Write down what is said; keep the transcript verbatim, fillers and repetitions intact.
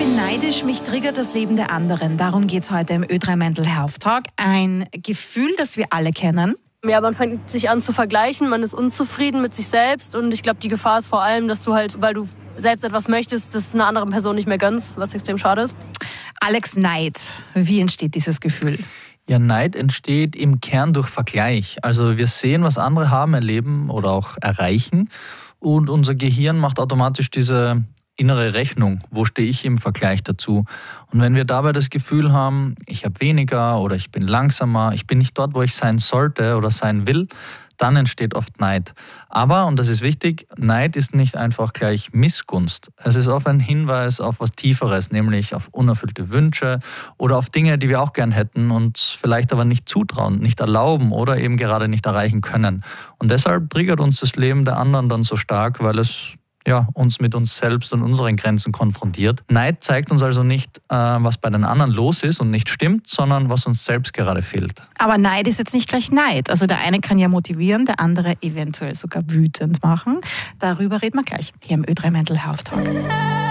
bin neidisch, mich triggert das Leben der anderen. Darum geht es heute im Ö drei Mental Health Talk. Ein Gefühl, das wir alle kennen. Ja, man fängt sich an zu vergleichen, man ist unzufrieden mit sich selbst und ich glaube, die Gefahr ist vor allem, dass du halt, weil du selbst etwas möchtest, das einer anderen Person nicht mehr gönnst, was extrem schade ist. Alex, Neid. Wie entsteht dieses Gefühl? Ja, Neid entsteht im Kern durch Vergleich. Also wir sehen, was andere haben, erleben oder auch erreichen und unser Gehirn macht automatisch diese innere Rechnung, wo stehe ich im Vergleich dazu. Und wenn wir dabei das Gefühl haben, ich habe weniger oder ich bin langsamer, ich bin nicht dort, wo ich sein sollte oder sein will, dann entsteht oft Neid. Aber, und das ist wichtig, Neid ist nicht einfach gleich Missgunst. Es ist oft ein Hinweis auf was Tieferes, nämlich auf unerfüllte Wünsche oder auf Dinge, die wir auch gern hätten und vielleicht aber nicht zutrauen, nicht erlauben oder eben gerade nicht erreichen können. Und deshalb triggert uns das Leben der anderen dann so stark, weil es ja, uns mit uns selbst und unseren Grenzen konfrontiert. Neid zeigt uns also nicht, äh, was bei den anderen los ist und nicht stimmt, sondern was uns selbst gerade fehlt. Aber Neid ist jetzt nicht gleich Neid. Also der eine kann ja motivieren, der andere eventuell sogar wütend machen. Darüber reden wir gleich hier im Ö drei Mental Health Talk.